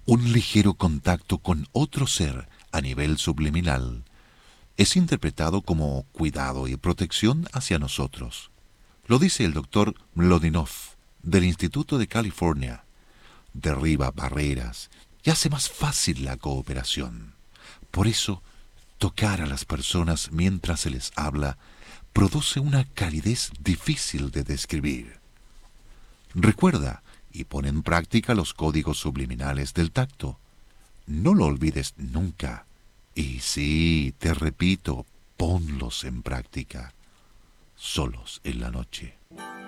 Un ligero contacto con otro ser a nivel subliminal es interpretado como cuidado y protección hacia nosotros. Lo dice el doctor Mlodinov del Instituto de California. Derriba barreras y hace más fácil la cooperación. Por eso, tocar a las personas mientras se les habla produce una calidez difícil de describir. Recuerda y pon en práctica los códigos subliminales del tacto. No lo olvides nunca. Y sí, te repito, ponlos en práctica, solos en la noche.